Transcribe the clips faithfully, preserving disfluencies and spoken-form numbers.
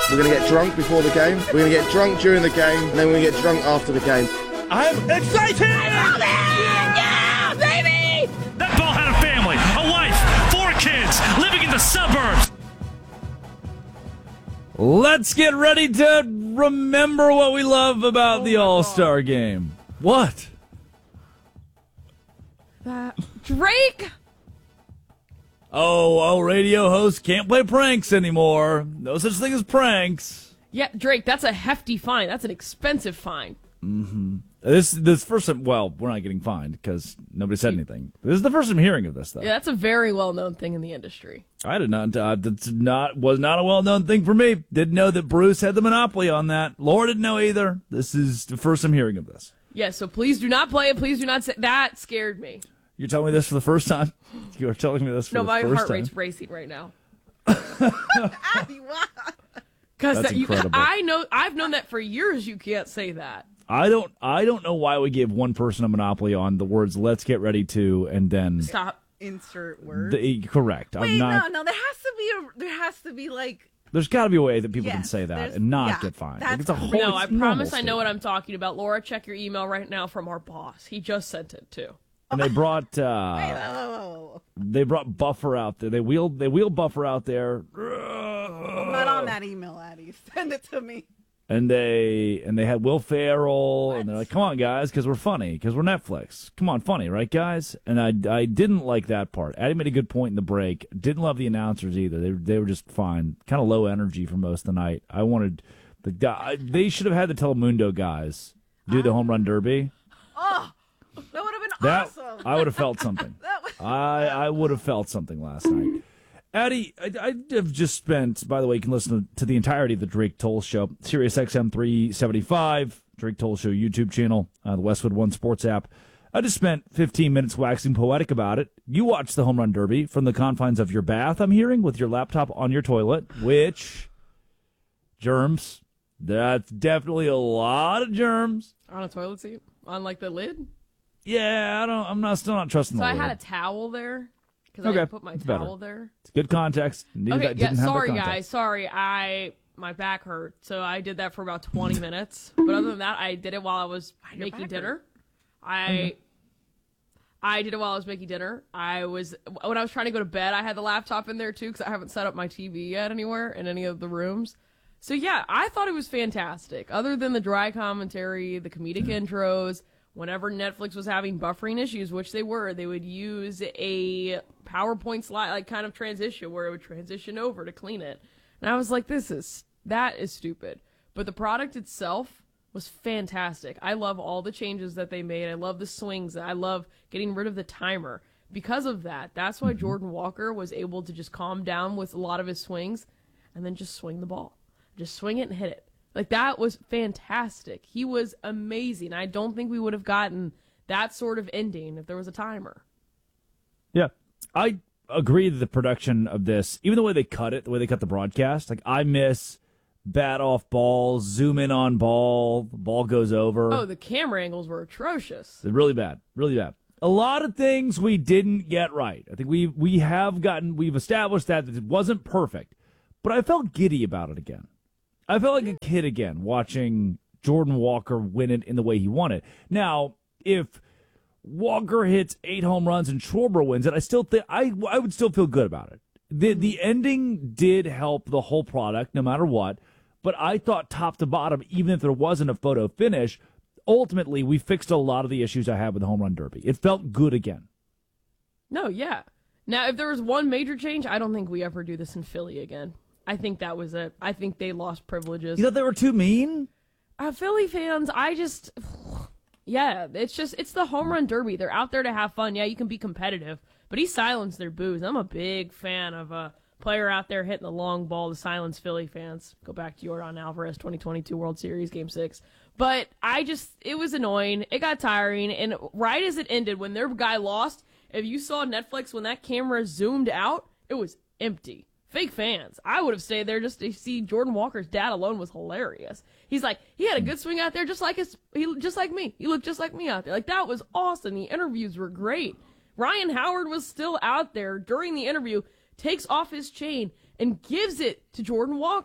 We're going to get drunk before the game, we're going to get drunk during the game, and then we're going to get drunk after the game. I'm excited! I love it! Yeah, baby! That ball had a family, a wife, four kids, living in the suburbs. Let's get ready to remember what we love about oh the All-Star game. What? That Drake? Oh, oh, radio hosts can't play pranks anymore. No such thing as pranks. Yeah, Drake, that's a hefty fine. That's an expensive fine. Mm-hmm. This this first time, well, we're not getting fined because nobody said anything. This is the first I'm hearing of this, though. Yeah, that's a very well-known thing in the industry. I did not. Uh, that's not was not a well-known thing for me. Didn't know that Bruce had the monopoly on that. Laura didn't know either. This is the first I'm hearing of this. Yeah, so please do not play it. Please do not say that. Scared me. You're telling me this for the first time? You are telling me this for no, the first time? No, my heart rate's racing right now. Because That's incredible. I know I've known that for years. You can't say that. I don't. I don't know why we gave one person a monopoly on the words "Let's get ready to" and then stop. Insert word. The, correct. Wait, I'm not, no, no. There has to be a. There has to be like. There's got to be a way that people yes, can say that and not yeah, get fined. That's like it's a whole, no, I promise I know statement. what I'm talking about. Laura, check your email right now from our boss. He just sent it too. And they brought. Uh, Wait, whoa, whoa, whoa. They brought Buffer out there. They wheeled. They wheeled Buffer out there. I'm not on that email, Addie. Send it to me. And they and they had Will Ferrell, what? And they're like, "Come on, guys, because we're funny, because we're Netflix. Come on, funny, right, guys?" And I, I didn't like that part. Addie made a good point in the break. Didn't love the announcers either. They they were just fine, kind of low energy for most of the night. I wanted the guy. They should have had the Telemundo guys do the home run derby. Oh, that would have been that, awesome. I would have felt something. was- I I would have felt something last night. Addie, I, I have just spent, by the way, you can listen to the entirety of the Drake Toll Show, Sirius X M three seventy-five, Drake Toll Show YouTube channel, uh, the Westwood One Sports app. I just spent fifteen minutes waxing poetic about it. You watched the Home Run Derby from the confines of your bath, I'm hearing, with your laptop on your toilet, which, germs, that's definitely a lot of germs. On a toilet seat? On like the lid? Yeah, I don't, I'm not still not trusting so the I lid. had a towel there. Because Okay, I put my it's towel better. there. It's good context. Needed Okay, that, yeah, didn't have sorry that guys, context. sorry. I my back hurt, so I did that for about twenty minutes. But other than that, I did it while I was making dinner. I Okay. I did it while I was making dinner. I was when I was trying to go to bed, I had the laptop in there too because I haven't set up my T V yet anywhere in any of the rooms. So yeah, I thought it was fantastic. Other than the dry commentary, the comedic intros. Whenever Netflix was having buffering issues, which they were, they would use a PowerPoint slide, like kind of transition, where it would transition over to clean it. And I was like, this is, that is stupid. But the product itself was fantastic. I love all the changes that they made. I love the swings. I love getting rid of the timer. Because of that, that's why Jordan Walker was able to just calm down with a lot of his swings and then just swing the ball. Just swing it and hit it. Like, that was fantastic. He was amazing. I don't think we would have gotten that sort of ending if there was a timer. Yeah. I agree that the production of this, even the way they cut it, the way they cut the broadcast, like, I miss bat off ball, zoom in on ball, the ball goes over. Oh, the camera angles were atrocious. They're really bad. Really bad. A lot of things we didn't get right. I think we we have gotten, we've established that, that it wasn't perfect. But I felt giddy about it again. I felt like a kid again watching Jordan Walker win it in the way he won it. Now, if Walker hits eight home runs and Schwarber wins it, I still think I I would still feel good about it. The the ending did help the whole product, no matter what. But I thought top to bottom, even if there wasn't a photo finish, ultimately we fixed a lot of the issues I had with the home run derby. It felt good again. No, yeah. Now, if there was one major change, I don't think we ever do this in Philly again. I think that was it. I think they lost privileges. You thought they were too mean? Uh, Philly fans, I just... Yeah, it's just, it's the home run derby. They're out there to have fun. Yeah, you can be competitive, but he silenced their boos. I'm a big fan of a player out there hitting the long ball to silence Philly fans. Go back to Yordan Alvarez, twenty twenty-two World Series, Game six. But I just, it was annoying. It got tiring, and right as it ended, when their guy lost, if you saw Netflix, when that camera zoomed out, it was empty. Fake fans. I would have stayed there just to see Jordan Walker's dad alone was hilarious. He's like, he had a good swing out there just like his, he just like me. He looked just like me out there. Like, that was awesome. The interviews were great. Ryan Howard was still out there during the interview, takes off his chain and gives it to Jordan Walker.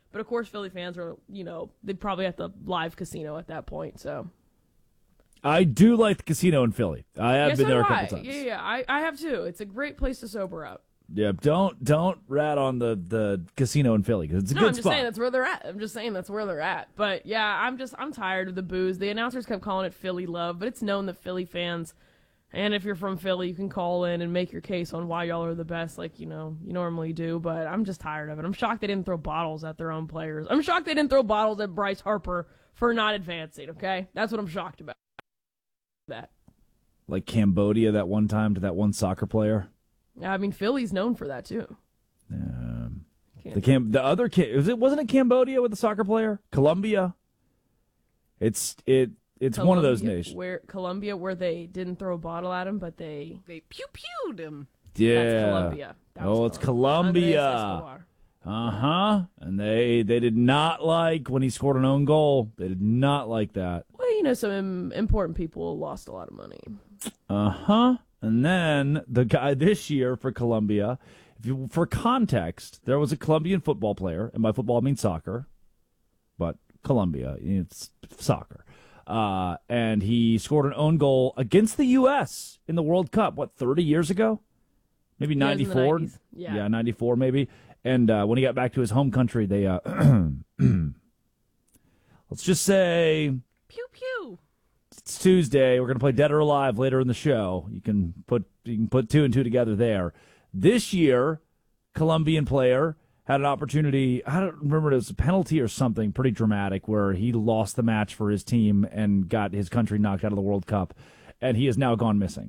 But of course, Philly fans are, you know, they'd probably at the live casino at that point. So I do like the casino in Philly. I have yeah, been so there a do couple I. times. Yeah, yeah, I, I have too. It's a great place to sober up. Yeah, don't don't rat on the, the casino in Philly because it's a No, good I'm just spot. saying that's where they're at. I'm just saying that's where they're at. But yeah, I'm just I'm tired of the booze. The announcers kept calling it Philly love, but it's known that Philly fans, and if you're from Philly, you can call in and make your case on why y'all are the best, like you know you normally do. But I'm just tired of it. I'm shocked they didn't throw bottles at their own players. I'm shocked they didn't throw bottles at Bryce Harper for not advancing. Okay, that's what I'm shocked about. That. Like Cambodia that one time to that one soccer player. Yeah, I mean Philly's known for that too. Um, the Cam, the other kid, was it wasn't it Cambodia with the soccer player? Colombia. It's it it's one of those Colombia, nations. Where Colombia, where they didn't throw a bottle at him, but they They pew pewed him. Yeah. That's Colombia. That was oh, it's Colombia. Colombia. Andres Escobar. Uh huh. And they they did not like when he scored an own goal. They did not like that. Well, you know, some im- important people lost a lot of money. Uh huh. And then the guy this year for Colombia, if you, for context, there was a Colombian football player, and by football I mean soccer, but Colombia, it's soccer. Uh, and he scored an own goal against the U S in the World Cup, what, thirty years ago? Maybe Yeah, it was in the ninety-four? nineties. Yeah. Yeah, ninety-four maybe. And uh, when he got back to his home country, they, uh, let's just say Pew pew. it's Tuesday. We're going to play Dead or Alive later in the show. You can put you can put two and two together there. This year, Colombian player had an opportunity. I don't remember, it was a penalty or something pretty dramatic where he lost the match for his team and got his country knocked out of the World Cup, and he has now gone missing.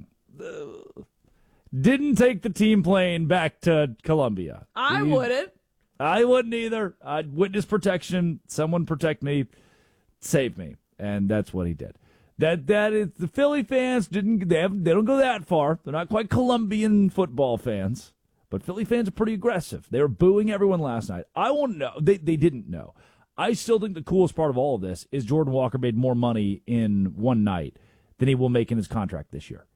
Didn't take the team plane back to Colombia. I He- wouldn't. I wouldn't either. I'd witness protection. Someone protect me. Save me. And that's what he did. That that is the Philly fans didn't they have they don't go that far. They're not quite Colombian football fans, but Philly fans are pretty aggressive. They were booing everyone last night. I won't know. They they didn't know. I still think the coolest part of all of this is Jordan Walker made more money in one night than he will make in his contract this year.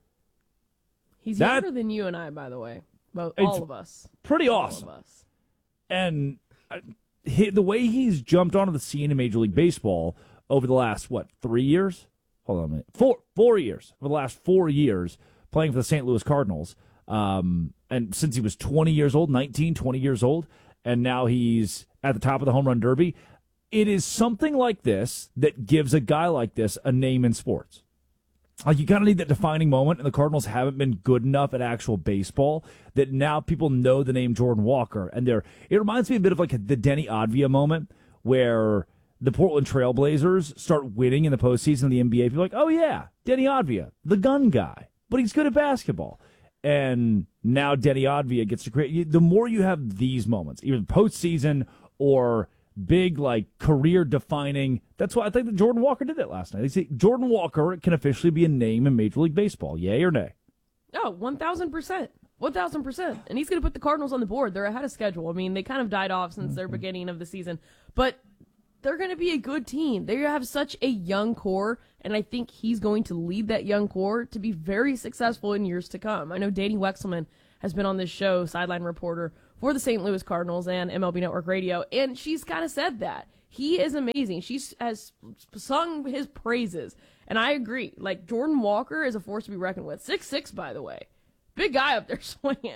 He's That- younger than you and I, by the way. Both, It's all of us. Pretty awesome. All of us. And uh, he, the way he's jumped onto the scene in Major League Baseball over the last, what, three years? Hold on a minute. Four, four years. Over the last four years playing for the Saint Louis Cardinals. Um, and since he was twenty years old, nineteen, twenty years old, and now he's at the top of the home run derby. It is something like this that gives a guy like this a name in sports. Like, you kind of need that defining moment, and the Cardinals haven't been good enough at actual baseball that now people know the name Jordan Walker. And they're, it reminds me a bit of like the Denny Advia moment where the Portland Trailblazers start winning in the postseason of the N B A. People are like, oh, yeah, Denny Advia, the gun guy, but he's good at basketball. And now Denny Advia gets to create. The more you have these moments, either postseason or big, like, career-defining. That's why I think that Jordan Walker did that last night. They say Jordan Walker can officially be a name in Major League Baseball. Yay or nay? Oh, one thousand percent. one thousand percent. And he's going to put the Cardinals on the board. They're ahead of schedule. I mean, they kind of died off since their beginning of the season. But they're going to be a good team. They have such a young core, and I think he's going to lead that young core to be very successful in years to come. I know Danny Wexelman has been on this show, sideline reporter for the Saint Louis Cardinals and M L B Network Radio, and she's kind of said that. He is amazing. She has sung his praises, and I agree. Like, Jordan Walker is a force to be reckoned with. six six, by the way. Big guy up there swinging.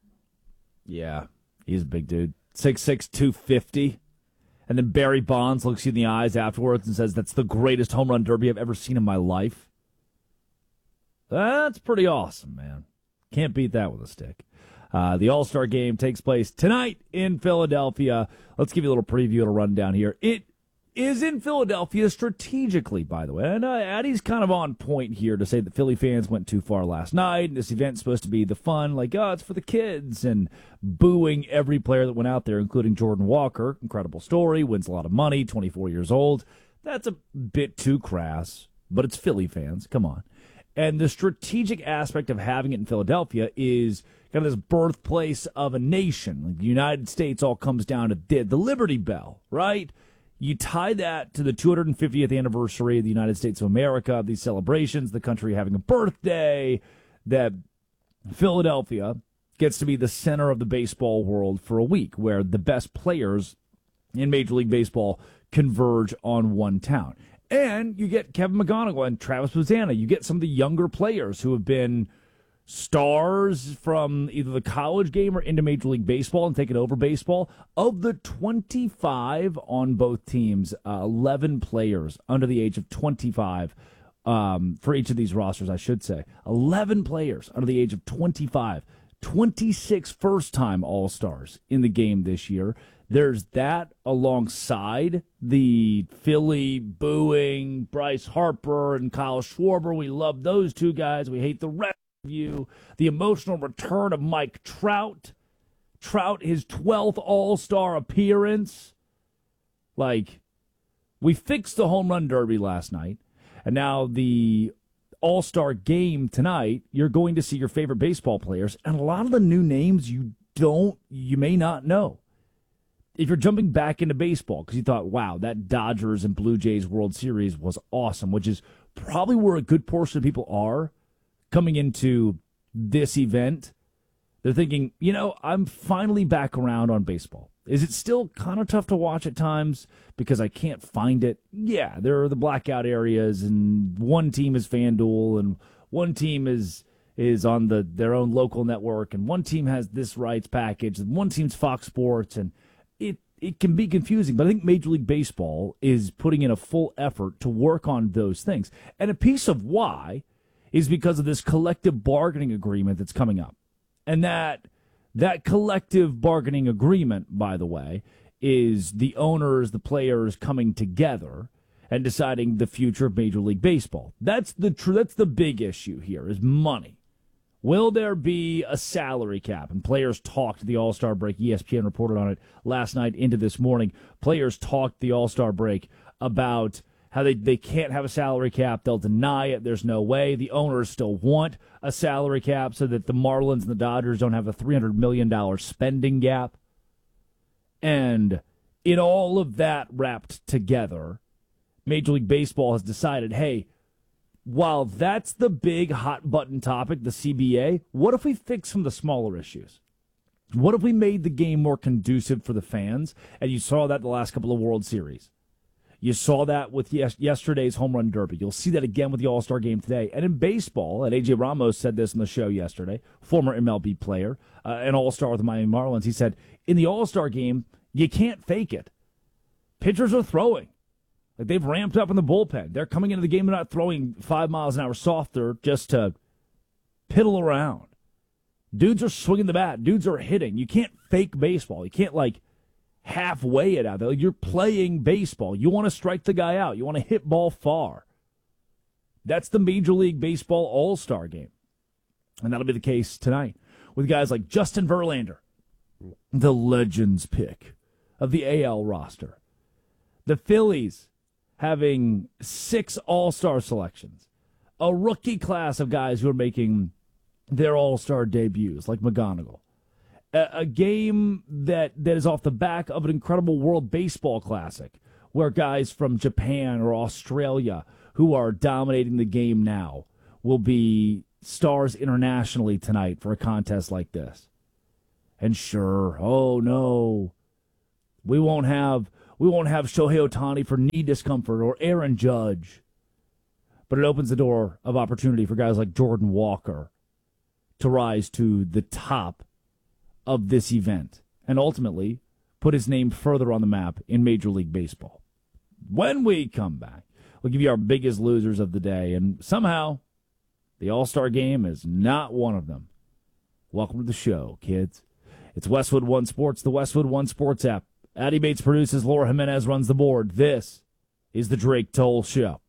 Yeah, he's a big dude. six six, two fifty. And then Barry Bonds looks you in the eyes afterwards and says, that's the greatest home run derby I've ever seen in my life. That's pretty awesome, man. Can't beat that with a stick. Uh, the All-Star Game takes place tonight in Philadelphia. Let's give you a little preview and a rundown here. It is in Philadelphia strategically, by the way. And uh, Addie's kind of on point here to say that Philly fans went too far last night. This event's supposed to be the fun, like, oh, it's for the kids, and booing every player that went out there, including Jordan Walker. Incredible story, wins a lot of money, twenty-four years old. That's a bit too crass, but it's Philly fans. Come on. And the strategic aspect of having it in Philadelphia is kind of this birthplace of a nation. Like the United States all comes down to the, the Liberty Bell, right? You tie that to the two hundred fiftieth anniversary of the United States of America, these celebrations, the country having a birthday, that Philadelphia gets to be the center of the baseball world for a week, where the best players in Major League Baseball converge on one town. And you get Kevin McGonigal and Travis Bozzana. You get some of the younger players who have been stars from either the college game or into Major League Baseball and taken over baseball. Of the twenty-five on both teams, uh, eleven players under the age of twenty-five um, for each of these rosters, I should say. eleven players under the age of twenty-five. twenty-six first-time All-Stars in the game this year. There's that alongside the Philly booing Bryce Harper and Kyle Schwarber. We love those two guys. We hate the rest of you. The emotional return of Mike Trout. Trout, his twelfth All-Star appearance. Like, we fixed the home run derby last night, and now the All-Star game tonight, you're going to see your favorite baseball players, and a lot of the new names you don't, you may not know. If you're jumping back into baseball because you thought, wow, that Dodgers and Blue Jays World Series was awesome, which is probably where a good portion of people are coming into this event. They're thinking, you know, I'm finally back around on baseball. Is it still kind of tough to watch at times because I can't find it? Yeah, there are the blackout areas, and one team is FanDuel, and one team is is on the their own local network, and one team has this rights package, and one team's Fox Sports, and it it can be confusing. But I think Major League Baseball is putting in a full effort to work on those things. And a piece of why is because of this collective bargaining agreement that's coming up. And that that collective bargaining agreement, by the way, is the owners, the players coming together and deciding the future of Major League Baseball. That's the tr- that's the big issue here, is money. Will there be a salary cap? And players talked the All-Star break. E S P N reported on it last night into this morning. Players talked the All-Star break about how they, they can't have a salary cap. They'll deny it. There's no way. The owners still want a salary cap so that the Marlins and the Dodgers don't have a three hundred million dollars spending gap. And in all of that wrapped together, Major League Baseball has decided, hey, while that's the big hot-button topic, the C B A, what if we fix some of the smaller issues? What if we made the game more conducive for the fans? And you saw that the last couple of World Series. You saw that with yes- yesterday's home run derby. You'll see that again with the All-Star game today. And in baseball, and A J Ramos said this on the show yesterday, former M L B player, uh, an All-Star with the Miami Marlins, he said, in the All-Star game, you can't fake it. Pitchers are throwing. Like, they've ramped up in the bullpen. They're coming into the game, they're not throwing five miles an hour softer just to piddle around. Dudes are swinging the bat. Dudes are hitting. You can't fake baseball. You can't, like, halfway it out there. You're playing baseball. You want to strike the guy out. You want to hit ball far. That's the Major League Baseball All-Star game. And that'll be the case tonight with guys like Justin Verlander, the Legends pick of the A L roster. The Phillies having six All-Star selections. A rookie class of guys who are making their All-Star debuts, like McGonigal. A, a game that, that is off the back of an incredible World Baseball Classic, where guys from Japan or Australia who are dominating the game now will be stars internationally tonight for a contest like this. And sure, oh no, we won't have... We won't have Shohei Ohtani for knee discomfort or Aaron Judge. But it opens the door of opportunity for guys like Jordan Walker to rise to the top of this event and ultimately put his name further on the map in Major League Baseball. When we come back, we'll give you our biggest losers of the day, and somehow the All-Star game is not one of them. Welcome to the show, kids. It's Westwood One Sports, the Westwood One Sports app. Addy Bates produces, Laura Jimenez runs the board. This is the Drake Toll Show.